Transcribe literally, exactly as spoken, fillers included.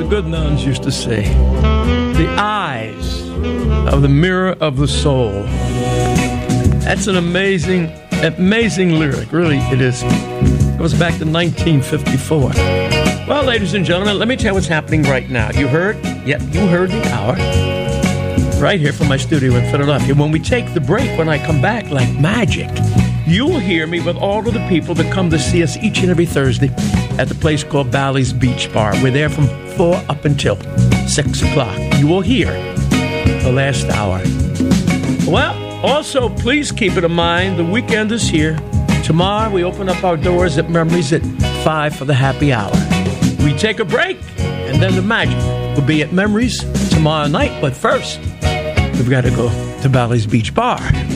good nuns used to say, the eyes of the mirror of the soul. That's an amazing, amazing lyric. Really, it is. It goes back to nineteen fifty-four. Well, ladies and gentlemen, let me tell you what's happening right now. You heard? Yep, you heard the hour. Right here from my studio in Philadelphia. When we take the break, when I come back like magic, you'll hear me with all of the people that come to see us each and every Thursday at the place called Bally's Beach Bar. We're there from four up until six o'clock. You will hear the last hour. Well, also, please keep it in mind, the weekend is here. Tomorrow, we open up our doors at Memories at five for the happy hour. We take a break, and then the magic will be at Memories tomorrow night. But first, we've got to go to Bally's Beach Bar.